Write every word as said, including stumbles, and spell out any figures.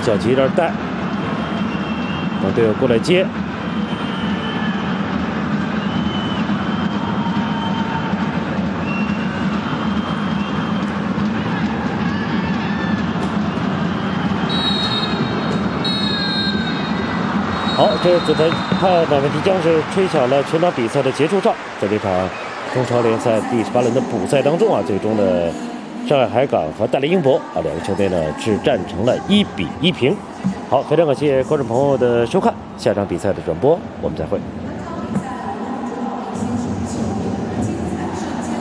王小吉这儿带，让队友过来接。 好，这主裁判马文迪江是吹响了全场比赛的结束哨。在这场中超联赛第十八轮的补赛当中啊，最终的上海海港和大连英博啊两个球队呢是战成了一比一平。好，非常感谢观众朋友的收看，下场比赛的转播我们再会。